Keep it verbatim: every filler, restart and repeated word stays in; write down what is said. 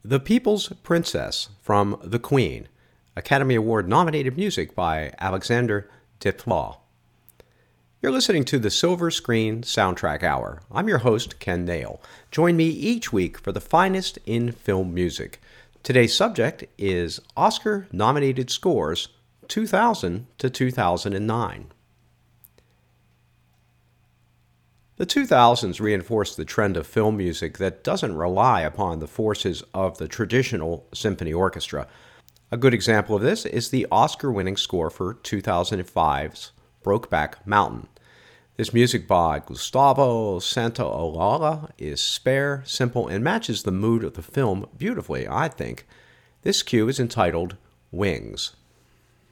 The People's Princess from The Queen, Academy Award nominated music by Alexander Desplat. You're listening to the Silver Screen Soundtrack Hour. I'm your host, Ken Nail. Join me each week for the finest in film music. Today's subject is Oscar-nominated scores two thousand to two thousand nine. The two thousands reinforced the trend of film music that doesn't rely upon the forces of the traditional symphony orchestra. A good example of this is the Oscar-winning score for two thousand five's Brokeback Mountain. This music by Gustavo Santaolalla is spare, simple, and matches the mood of the film beautifully, I think. This cue is entitled Wings.